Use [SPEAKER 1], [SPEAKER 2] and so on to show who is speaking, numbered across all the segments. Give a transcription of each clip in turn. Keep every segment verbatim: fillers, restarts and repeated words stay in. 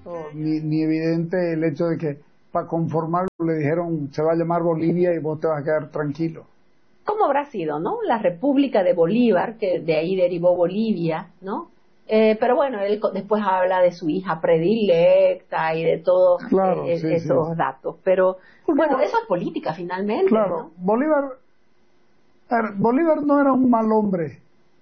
[SPEAKER 1] ni, ni evidente el hecho de que para conformarlo le dijeron se va a llamar Bolivia y vos te vas a quedar tranquilo.
[SPEAKER 2] ¿Cómo habrá sido, no? La República de Bolívar, que de ahí derivó Bolivia, ¿no? Eh, pero bueno, él después habla de su hija predilecta y de todos
[SPEAKER 1] claro,
[SPEAKER 2] eh,
[SPEAKER 1] sí,
[SPEAKER 2] esos
[SPEAKER 1] sí.
[SPEAKER 2] datos. Pero
[SPEAKER 1] Porque,
[SPEAKER 2] bueno, eso es política finalmente,
[SPEAKER 1] claro,
[SPEAKER 2] ¿no?
[SPEAKER 1] Bolívar, Bolívar no era un mal hombre.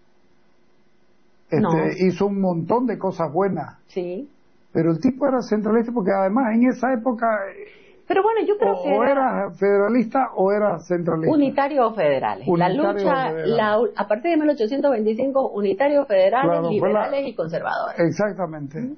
[SPEAKER 1] Este,
[SPEAKER 2] No.
[SPEAKER 1] hizo un montón de cosas buenas.
[SPEAKER 2] Sí.
[SPEAKER 1] Pero el tipo era centralista porque además en esa época
[SPEAKER 2] pero bueno, yo creo
[SPEAKER 1] o,
[SPEAKER 2] que era,
[SPEAKER 1] o era federalista o era centralista.
[SPEAKER 2] Unitario o federales.
[SPEAKER 1] Unitario
[SPEAKER 2] la lucha,
[SPEAKER 1] federales.
[SPEAKER 2] La, a partir de mil ochocientos veinticinco, unitarios federales,
[SPEAKER 1] claro,
[SPEAKER 2] liberales
[SPEAKER 1] la,
[SPEAKER 2] y conservadores.
[SPEAKER 1] Exactamente.
[SPEAKER 2] ¿Mm?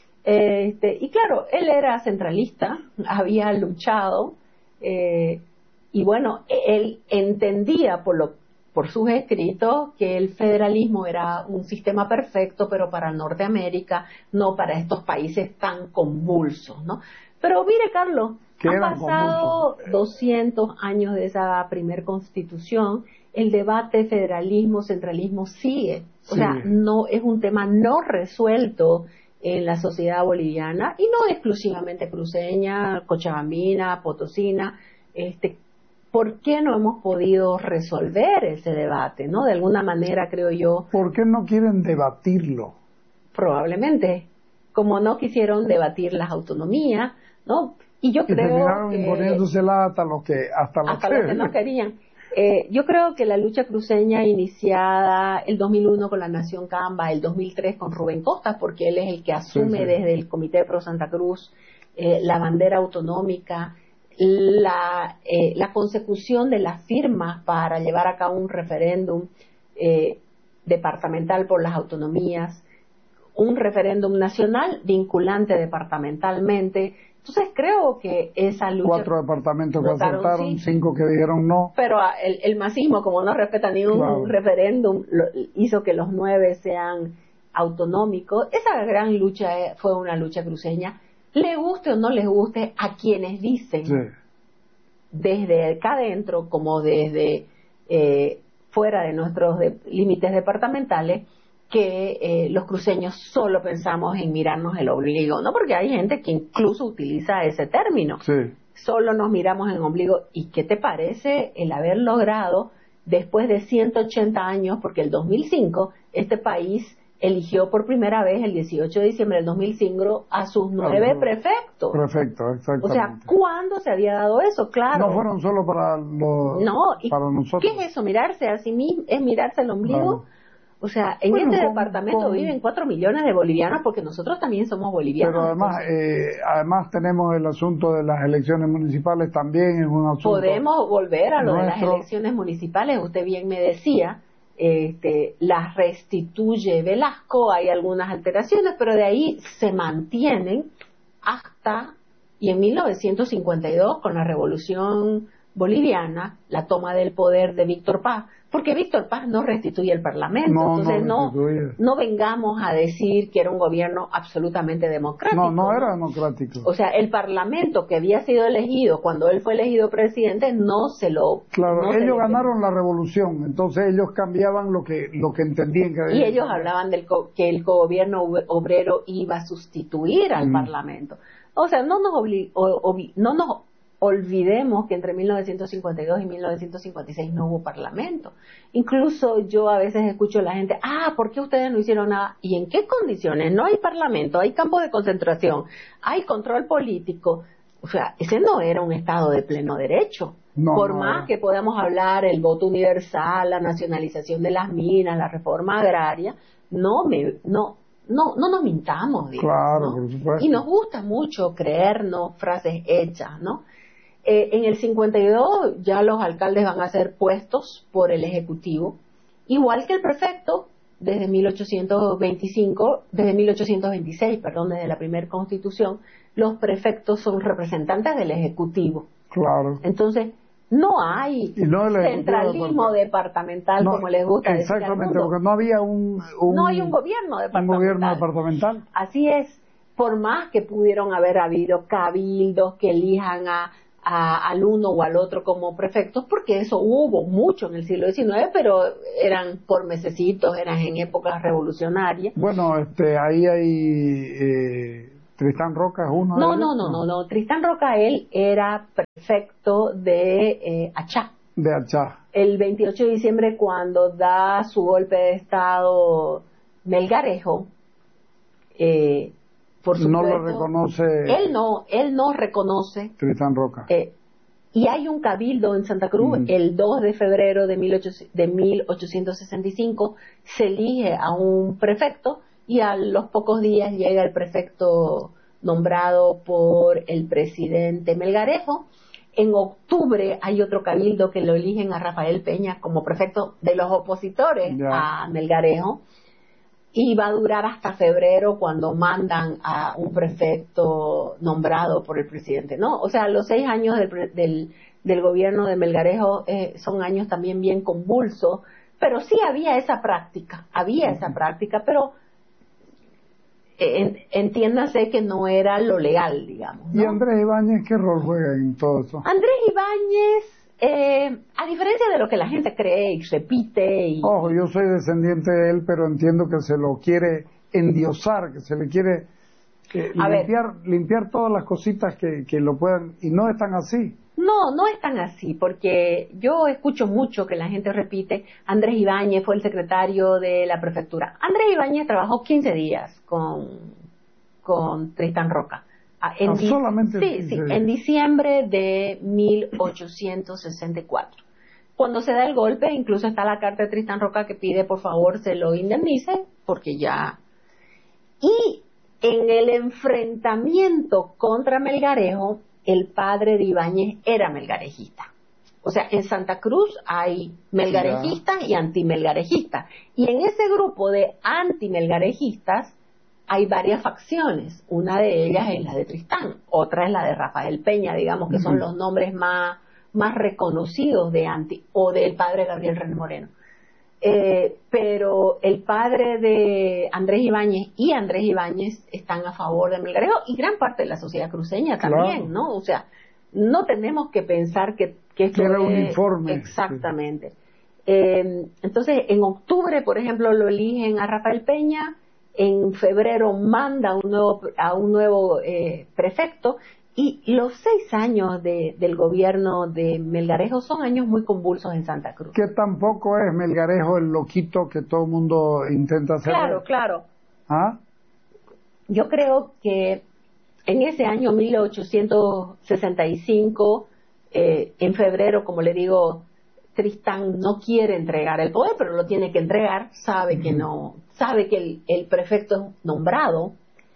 [SPEAKER 2] Este, y claro, él era centralista, había luchado, eh, y bueno, él entendía por lo por sus escritos que el federalismo era un sistema perfecto, pero para Norteamérica, no para estos países tan convulsos, ¿no? Pero mire, Carlos, han pasado convulsos? doscientos años de esa primer constitución, el debate federalismo-centralismo sigue, o sí. sea, no es un tema no resuelto en la sociedad boliviana, y no exclusivamente cruceña, cochabambina, potosina, este, ¿por qué no hemos podido resolver ese debate, no? De alguna manera, creo yo.
[SPEAKER 1] ¿Por qué no quieren debatirlo?
[SPEAKER 2] Probablemente, como no quisieron debatir las autonomías, ¿no? Y yo
[SPEAKER 1] y
[SPEAKER 2] creo
[SPEAKER 1] terminaron
[SPEAKER 2] que
[SPEAKER 1] imponiéndosela hasta los que hasta los
[SPEAKER 2] hasta
[SPEAKER 1] que,
[SPEAKER 2] los que no querían. Eh, yo creo que la lucha cruceña iniciada el dos mil uno con la Nación Camba, el dos mil tres con Rubén Costas, porque él es el que asume sí, sí. desde el Comité Pro Santa Cruz eh, la bandera autonómica, la, eh, la consecución de las firmas para llevar a cabo un referéndum eh, departamental por las autonomías, un referéndum nacional vinculante departamentalmente. Entonces creo que esa lucha...
[SPEAKER 1] Cuatro departamentos que
[SPEAKER 2] votaron,
[SPEAKER 1] aceptaron,
[SPEAKER 2] sí,
[SPEAKER 1] cinco que dijeron no.
[SPEAKER 2] Pero el, el masismo, como no respeta ningún claro. referéndum, lo, hizo que los nueve sean autonómicos. Esa gran lucha fue una lucha cruceña. Le guste o no les guste a quienes dicen, sí. desde acá adentro como desde eh, fuera de nuestros de, límites departamentales, que eh, los cruceños solo pensamos en mirarnos el ombligo, ¿no? Porque hay gente que incluso utiliza ese término.
[SPEAKER 1] Sí.
[SPEAKER 2] Solo nos miramos en el ombligo. ¿Y qué te parece el haber logrado, después de ciento ochenta años, porque el dos mil cinco, este país eligió por primera vez, el dieciocho de diciembre del dos mil cinco, a sus nueve
[SPEAKER 1] no,
[SPEAKER 2] prefectos?
[SPEAKER 1] Prefectos, exactamente.
[SPEAKER 2] O sea, ¿cuándo se había dado eso? Claro.
[SPEAKER 1] No fueron solo para, los,
[SPEAKER 2] no,
[SPEAKER 1] para nosotros.
[SPEAKER 2] ¿Qué es eso? ¿Mirarse a sí mismo? ¿Es mirarse el ombligo?
[SPEAKER 1] Claro.
[SPEAKER 2] O sea, en bueno, este con, departamento con... viven cuatro millones de bolivianos, porque nosotros también somos bolivianos.
[SPEAKER 1] Pero además, eh, además tenemos el asunto de las elecciones municipales también, es un asunto...
[SPEAKER 2] Podemos volver a lo
[SPEAKER 1] nuestro...
[SPEAKER 2] de las elecciones municipales. Usted bien me decía, este, las restituye Velasco, hay algunas alteraciones, pero de ahí se mantienen hasta, y en mil novecientos cincuenta y dos, con la Revolución Boliviana, la toma del poder de Víctor Paz, porque Víctor Paz no restituye el Parlamento,
[SPEAKER 1] no,
[SPEAKER 2] entonces
[SPEAKER 1] no,
[SPEAKER 2] no, no vengamos a decir que era un gobierno absolutamente democrático.
[SPEAKER 1] No, no era democrático.
[SPEAKER 2] O sea, el Parlamento que había sido elegido cuando él fue elegido presidente no se lo...
[SPEAKER 1] Claro,
[SPEAKER 2] no
[SPEAKER 1] ellos
[SPEAKER 2] se
[SPEAKER 1] ganaron la revolución, entonces ellos cambiaban lo que lo que entendían que...
[SPEAKER 2] Y ellos hablaban del co que el gobierno obrero iba a sustituir al mm. Parlamento. O sea, no nos, obli ob no nos olvidemos que entre mil novecientos cincuenta y dos y mil novecientos cincuenta y seis no hubo parlamento. Incluso yo a veces escucho a la gente, ah, ¿por qué ustedes no hicieron nada? ¿Y en qué condiciones? No hay parlamento, hay campos de concentración, hay control político. O sea, ese no era un Estado de pleno derecho.
[SPEAKER 1] No,
[SPEAKER 2] Por
[SPEAKER 1] no
[SPEAKER 2] más
[SPEAKER 1] era.
[SPEAKER 2] que podamos hablar el voto universal, la nacionalización de las minas, la reforma agraria, no me... no No, no nos mintamos, digamos,
[SPEAKER 1] claro,
[SPEAKER 2] ¿no?
[SPEAKER 1] por supuesto.
[SPEAKER 2] Y nos gusta mucho creernos frases hechas, ¿no? Eh, en el cincuenta y dos ya los alcaldes van a ser puestos por el Ejecutivo, igual que el prefecto, desde mil ochocientos veinticinco, desde mil ochocientos veintiséis, perdón, desde la primera Constitución, los prefectos son representantes del Ejecutivo.
[SPEAKER 1] Claro.
[SPEAKER 2] Entonces, no hay
[SPEAKER 1] no
[SPEAKER 2] centralismo departamental, no, como les gusta decir.
[SPEAKER 1] Exactamente, porque no había un, un...
[SPEAKER 2] No hay un gobierno departamental.
[SPEAKER 1] Un gobierno departamental.
[SPEAKER 2] Así es. Por más que pudieron haber habido cabildos que elijan a, a, al uno o al otro como prefectos, porque eso hubo mucho en el siglo diecinueve, pero eran por mesecitos, eran en épocas revolucionarias.
[SPEAKER 1] Bueno, este, ahí hay... Eh... Tristán Roca es uno de
[SPEAKER 2] No,
[SPEAKER 1] ellos.
[SPEAKER 2] no, no, no, no. Tristán Roca, él era prefecto de eh, Achá.
[SPEAKER 1] De Achá.
[SPEAKER 2] El veintiocho de diciembre, cuando da su golpe de estado Melgarejo, eh, por supuesto,
[SPEAKER 1] no lo reconoce.
[SPEAKER 2] Él no, él no reconoce.
[SPEAKER 1] Tristán Roca.
[SPEAKER 2] Eh, y hay un cabildo en Santa Cruz, mm. el dos de febrero de, de mil ochocientos sesenta y cinco, se elige a un prefecto y a los pocos días llega el prefecto nombrado por el presidente Melgarejo. En octubre hay otro cabildo que lo eligen a Rafael Peña como prefecto de los opositores yeah. a Melgarejo, y va a durar hasta febrero cuando mandan a un prefecto nombrado por el presidente, ¿no? O sea, los seis años del, del, del gobierno de Melgarejo eh, son años también bien convulsos, pero sí había esa práctica, había esa práctica, pero En, entiéndase que no era lo legal, digamos, ¿no?
[SPEAKER 1] ¿Y Andrés Ibáñez qué rol juega en todo eso?
[SPEAKER 2] Andrés Ibáñez, eh, a diferencia de lo que la gente cree y repite... Y...
[SPEAKER 1] Ojo, yo soy descendiente de él, pero entiendo que se lo quiere endiosar, que se le quiere eh, limpiar, limpiar todas las cositas que, que lo puedan... Y no es tan así.
[SPEAKER 2] No, no es tan así, porque yo escucho mucho que la gente repite, Andrés Ibáñez fue el secretario de la prefectura. Andrés Ibáñez trabajó quince días con, con Tristán Roca. En
[SPEAKER 1] ah, solamente
[SPEAKER 2] sí, sí, en diciembre de mil ochocientos sesenta y cuatro. Cuando se da el golpe, incluso está la carta de Tristán Roca que pide por favor se lo indemnice, porque ya... Y en el enfrentamiento contra Melgarejo, el padre de Ibáñez era melgarejista. O sea, en Santa Cruz hay melgarejistas y antimelgarejistas. Y en ese grupo de antimelgarejistas hay varias facciones. Una de ellas es la de Tristán, otra es la de Rafael Peña, digamos que son los nombres más, más reconocidos de anti, o del padre Gabriel René Moreno. Eh, pero el padre de Andrés Ibáñez y Andrés Ibáñez están a favor de Melgarejo y gran parte de la sociedad cruceña también, claro. ¿no? O sea, no tenemos que pensar que, que esto
[SPEAKER 1] era
[SPEAKER 2] es
[SPEAKER 1] uniforme.
[SPEAKER 2] Exactamente. Sí. Eh, entonces, en octubre, por ejemplo, lo eligen a Rafael Peña, en febrero manda un nuevo, a un nuevo eh, prefecto. Y los seis años de, del gobierno de Melgarejo son años muy convulsos en Santa Cruz.
[SPEAKER 1] Que tampoco es Melgarejo el loquito que todo el mundo intenta hacer.
[SPEAKER 2] Claro, claro.
[SPEAKER 1] ¿Ah?
[SPEAKER 2] Yo creo que en ese año mil ochocientos sesenta y cinco, eh, en febrero, como le digo, Tristán no quiere entregar el poder, pero lo tiene que entregar, sabe uh-huh. que no, sabe que el, el prefecto es nombrado.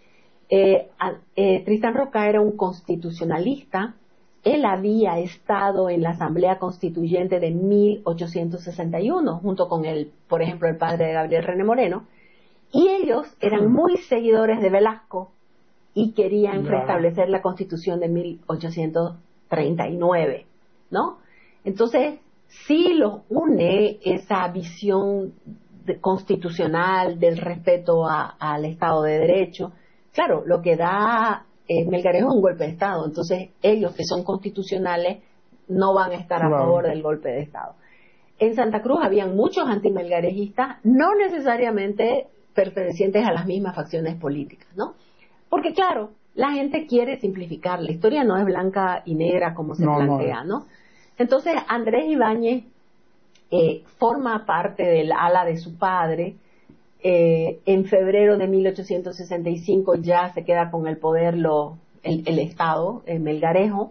[SPEAKER 2] Eh, eh, Tristán Roca era un constitucionalista. Él había estado en la Asamblea Constituyente de mil ochocientos sesenta y uno, junto con el, por ejemplo, el padre de Gabriel René Moreno, y ellos eran muy seguidores de Velasco y querían yeah. restablecer la Constitución de mil ochocientos treinta y nueve, ¿no? Entonces, sí los une esa visión de, constitucional del respeto a, al Estado de Derecho. Claro, lo que da eh, Melgarejo es un golpe de Estado, entonces ellos que son constitucionales no van a estar claro. a favor del golpe de Estado. En Santa Cruz habían muchos antimelgarejistas, no necesariamente pertenecientes a las mismas facciones políticas, ¿no? Porque claro, la gente quiere simplificar, la historia no es blanca y negra como se no, plantea, ¿no? ¿no? Entonces Andrés Ibáñez eh, forma parte del ala de su padre. Eh, en febrero de mil ochocientos sesenta y cinco ya se queda con el poder lo, el, el Estado, el Melgarejo,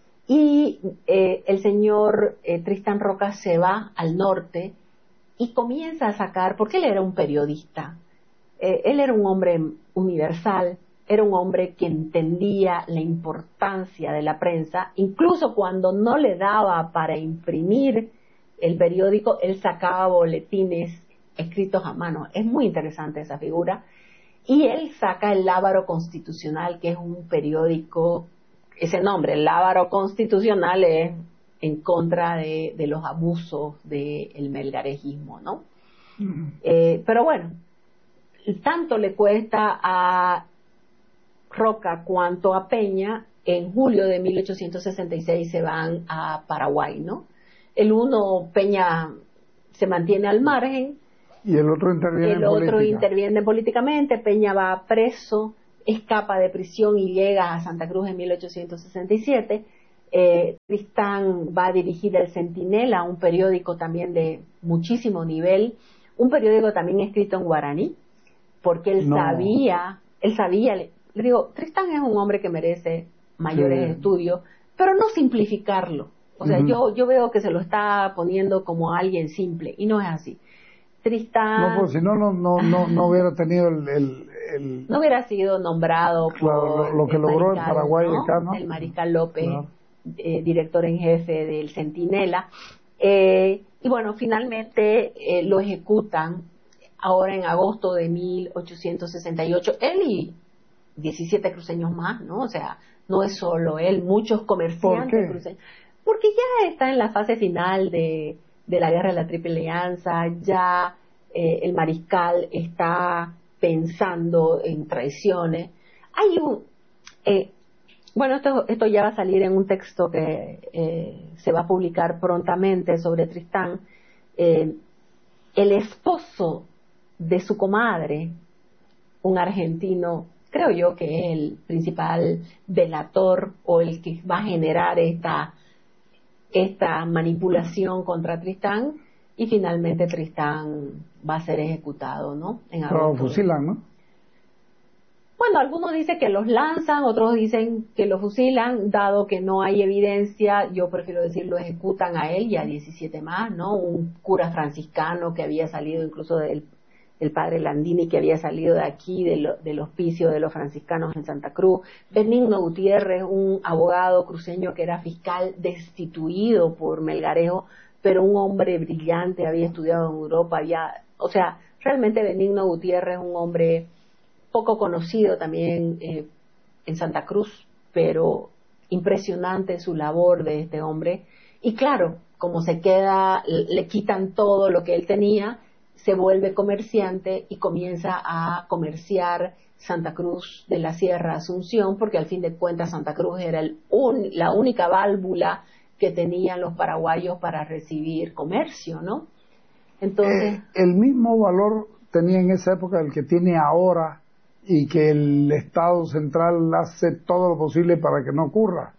[SPEAKER 2] y eh, el señor eh, Tristán Roca se va al norte y comienza a sacar, porque él era un periodista, eh, él era un hombre universal, era un hombre que entendía la importancia de la prensa, incluso cuando no le daba para imprimir el periódico, él sacaba boletines escritos a mano. Es muy interesante esa figura. Y él saca el Lábaro Constitucional, que es un periódico, ese nombre, el Lábaro Constitucional, es en contra de, de los abusos del melgarejismo, ¿no? Uh-huh. Eh, pero bueno, tanto le cuesta a Roca cuanto a Peña. En julio de mil ochocientos sesenta y seis se van a Paraguay, ¿no? El uno, Peña se mantiene al margen,
[SPEAKER 1] y el otro interviene
[SPEAKER 2] el
[SPEAKER 1] en
[SPEAKER 2] otro
[SPEAKER 1] política.
[SPEAKER 2] interviene políticamente. Peña va preso escapa de prisión y llega a Santa Cruz en mil ochocientos sesenta y siete. Eh, Tristán va a dirigir El Centinela, un periódico también de muchísimo nivel, un periódico también escrito en guaraní, porque él no. sabía, él sabía, le, le digo, Tristán es un hombre que merece mayores sí. estudios, pero no simplificarlo. O sea, uh-huh. yo, yo veo que se lo está poniendo como alguien simple, y no es así. Tristán...
[SPEAKER 1] No, pues si no, no, no, no, no hubiera tenido el, el, el...
[SPEAKER 2] No hubiera sido nombrado
[SPEAKER 1] claro,
[SPEAKER 2] por...
[SPEAKER 1] Lo, lo que logró
[SPEAKER 2] Mariscal,
[SPEAKER 1] en Paraguay
[SPEAKER 2] ¿no?
[SPEAKER 1] acá, ¿no?
[SPEAKER 2] El Mariscal López,
[SPEAKER 1] claro.
[SPEAKER 2] eh, director en jefe del Centinela. Eh, y bueno, finalmente eh, lo ejecutan ahora en agosto de mil ochocientos sesenta y ocho. Él y diecisiete cruceños más, ¿no? O sea, no es solo él, muchos comerciantes
[SPEAKER 1] ¿Por qué?
[SPEAKER 2] cruceños. Porque ya está en la fase final de, de la guerra de la Triple Alianza, ya eh, el mariscal está pensando en traiciones. Hay un... Eh, bueno, esto, esto ya va a salir en un texto que eh, se va a publicar prontamente sobre Tristán. Eh, el esposo de su comadre, un argentino, creo yo que es el principal delator o el que va a generar esta, esta manipulación contra Tristán, y finalmente Tristán va a ser ejecutado, ¿no? En
[SPEAKER 1] Pero lo fusilan, ¿no?
[SPEAKER 2] Bueno, algunos dicen que los lanzan, otros dicen que lo fusilan, dado que no hay evidencia. Yo prefiero decir lo ejecutan a él y a diecisiete más, ¿no? Un cura franciscano que había salido incluso del el padre Landini, que había salido de aquí, de lo, del hospicio de los franciscanos en Santa Cruz. Benigno Gutiérrez, un abogado cruceño que era fiscal destituido por Melgarejo, pero un hombre brillante, había estudiado en Europa, había, o sea, realmente Benigno Gutiérrez, un hombre poco conocido también eh, en Santa Cruz, pero impresionante su labor de este hombre. Y claro, como se queda, le quitan todo lo que él tenía, se vuelve comerciante y comienza a comerciar Santa Cruz de la Sierra Asunción, porque al fin de cuentas Santa Cruz era el un, la única válvula que tenían los paraguayos para recibir comercio, ¿no? Entonces,
[SPEAKER 1] eh, el mismo valor tenía en esa época el que tiene ahora, y que el Estado central hace todo lo posible para que no ocurra.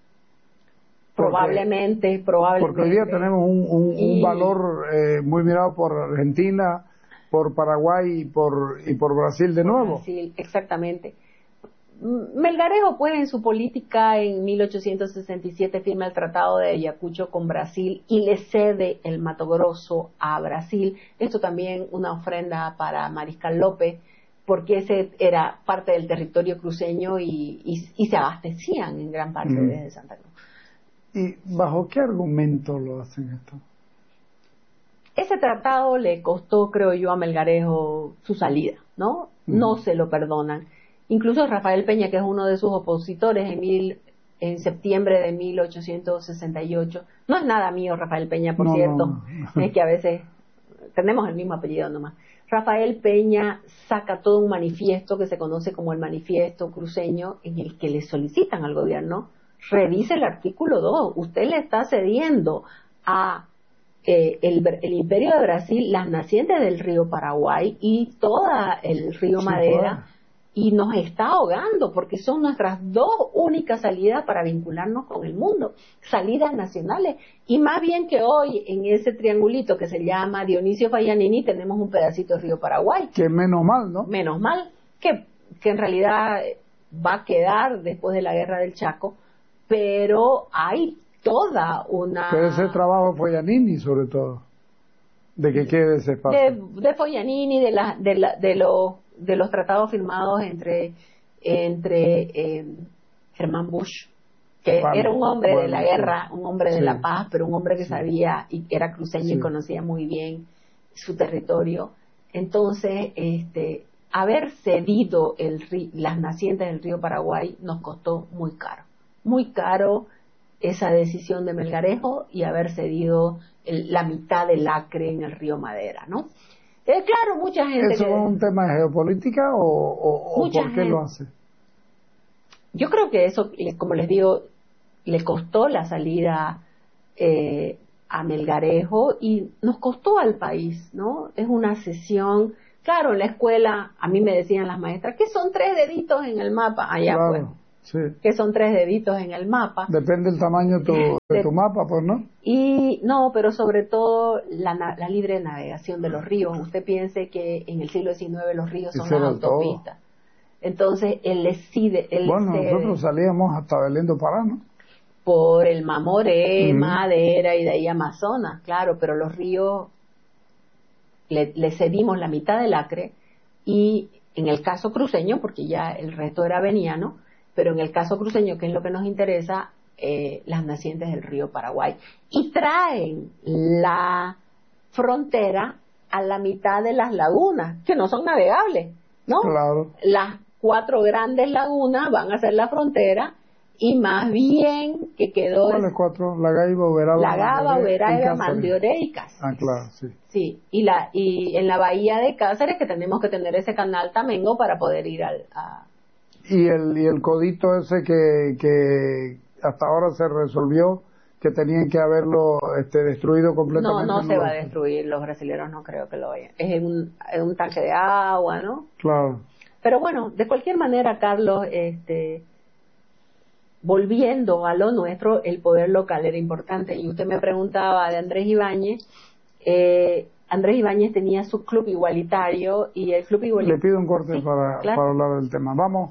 [SPEAKER 2] Porque, probablemente, probablemente.
[SPEAKER 1] Porque hoy día tenemos un, un, y... un valor eh, muy mirado por Argentina, por Paraguay y por, y por Brasil de
[SPEAKER 2] por
[SPEAKER 1] nuevo.
[SPEAKER 2] Brasil, exactamente. Melgarejo, pues, en su política, en mil ochocientos sesenta y siete firma el Tratado de Ayacucho con Brasil y le cede el Mato Grosso a Brasil. Esto también una ofrenda para Mariscal López, porque ese era parte del territorio cruceño y, y, y se abastecían en gran parte mm. desde Santa Cruz.
[SPEAKER 1] ¿Y bajo qué argumento lo hacen esto?
[SPEAKER 2] Ese tratado le costó, creo yo, a Melgarejo su salida, ¿no? Mm. No se lo perdonan. Incluso Rafael Peña, que es uno de sus opositores en, mil, en septiembre de mil ochocientos sesenta y ocho, no es nada mío Rafael Peña, por
[SPEAKER 1] no,
[SPEAKER 2] cierto,
[SPEAKER 1] no, no.
[SPEAKER 2] Es que a veces tenemos el mismo apellido nomás. Rafael Peña saca todo un manifiesto que se conoce como el Manifiesto Cruceño, en el que le solicitan al gobierno: revise el artículo dos, usted le está cediendo a eh, el, el Imperio de Brasil las nacientes del río Paraguay y todo el río sí, Madera, pues. Y nos está ahogando, porque son nuestras dos únicas salidas para vincularnos con el mundo, salidas nacionales. Y más bien que hoy, en ese triangulito que se llama Dionisio Fayanini, tenemos un pedacito de río Paraguay.
[SPEAKER 1] Que menos mal, ¿no?
[SPEAKER 2] Menos mal, que, que en realidad va a quedar después de la guerra del Chaco, pero hay toda una...
[SPEAKER 1] Pero ese trabajo fue Fayanini, sobre todo, de que quede ese espacio.
[SPEAKER 2] De, de Fayanini, de, la, de, la, de los... de los tratados firmados entre entre eh, Germán Bush, que bueno, era un hombre bueno, de la guerra, un hombre sí. de la paz, pero un hombre que sí. sabía y era cruceño sí. y conocía muy bien su territorio. Entonces, este, haber cedido el, las nacientes del río Paraguay nos costó muy caro, muy caro esa decisión de Melgarejo, y haber cedido el, la mitad del acre en el río Madera, ¿no? Eh, claro, mucha gente...
[SPEAKER 1] ¿Eso
[SPEAKER 2] que,
[SPEAKER 1] es un tema de geopolítica o, o, o por qué
[SPEAKER 2] gente,
[SPEAKER 1] lo hace?
[SPEAKER 2] Yo creo que eso, como les digo, le costó la salida eh, a Melgarejo y nos costó al país, ¿no? Es una cesión Claro, en la escuela a mí me decían las maestras, ¿qué son tres deditos en el mapa? Allá
[SPEAKER 1] claro,
[SPEAKER 2] pues,
[SPEAKER 1] sí.
[SPEAKER 2] ¿qué son tres deditos en el mapa?
[SPEAKER 1] Depende del tamaño de tu, de de, tu mapa, pues, ¿no?
[SPEAKER 2] Y no, pero sobre todo la, la libre navegación de los ríos. Usted piense que en el siglo diecinueve los ríos son las autopistas. Todo. Entonces, él decide... Él
[SPEAKER 1] bueno,
[SPEAKER 2] se,
[SPEAKER 1] nosotros salíamos hasta Belén do Pará, ¿no?
[SPEAKER 2] Por el Mamoré, uh-huh. Madera y de ahí Amazonas, claro, pero los ríos le, le cedimos la mitad del acre y en el caso cruceño, porque ya el resto era veniano, pero en el caso cruceño, que es lo que nos interesa, eh, las nacientes del río Paraguay. Y traen la frontera a la mitad de las lagunas, que no son navegables, ¿no?
[SPEAKER 1] Claro.
[SPEAKER 2] Las cuatro grandes lagunas van a ser la frontera. Y más bien que quedó...
[SPEAKER 1] ¿Cuáles cuatro? La Gaiba, Uberaba,
[SPEAKER 2] La Gaba, Uberaba, Mandioré y Cáceres.
[SPEAKER 1] Ah, claro, sí.
[SPEAKER 2] Sí, y, la, y en la bahía de Cáceres que tenemos que tener ese canal Tamengo para poder ir al... A...
[SPEAKER 1] Y el y el codito ese que, que hasta ahora se resolvió, que tenían que haberlo este, destruido completamente.
[SPEAKER 2] No, no, no se va a destruir, los brasileños no creo que lo vayan. Es un, es un tanque de agua, ¿no?
[SPEAKER 1] Claro.
[SPEAKER 2] Pero bueno, de cualquier manera, Carlos, este... volviendo a lo nuestro, el poder local era importante. Y usted me preguntaba de Andrés Ibáñez. Eh, Andrés Ibáñez tenía su club igualitario y el club igualitario...
[SPEAKER 1] Le pido un corte sí, para, claro. para hablar del tema. Vamos.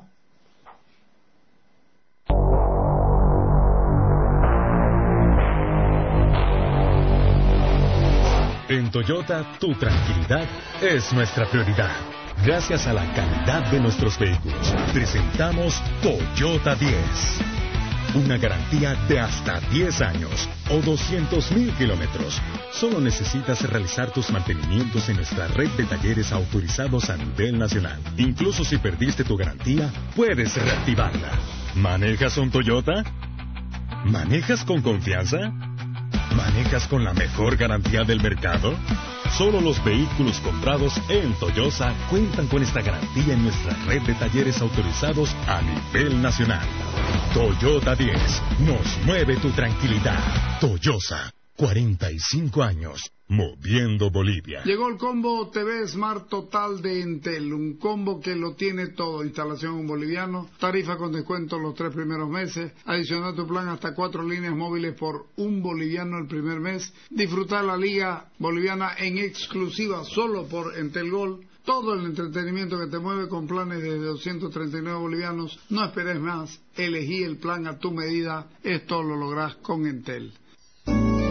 [SPEAKER 3] En Toyota, tu tranquilidad es nuestra prioridad. Gracias a la calidad de nuestros vehículos, presentamos Toyota diez. Una garantía de hasta diez años o doscientos mil kilómetros. Solo necesitas realizar tus mantenimientos en nuestra red de talleres autorizados a nivel nacional. Incluso si perdiste tu garantía, puedes reactivarla. ¿Manejas un Toyota? ¿Manejas con confianza? ¿Manejas con la mejor garantía del mercado? Solo los vehículos comprados en Toyosa cuentan con esta garantía en nuestra red de talleres autorizados a nivel nacional. Toyota diez, nos mueve tu tranquilidad. Toyosa, cuarenta y cinco años, moviendo Bolivia.
[SPEAKER 1] Llegó el combo T V Smart Total de Entel, un combo que lo tiene todo: instalación en boliviano, tarifa con descuento los tres primeros meses, adicionar tu plan hasta cuatro líneas móviles por un boliviano el primer mes, disfrutar la liga boliviana en exclusiva solo por Entel Gold, todo el entretenimiento que te mueve con planes desde doscientos treinta y nueve bolivianos. No esperes más, elegí el plan a tu medida, esto lo lográs con Entel.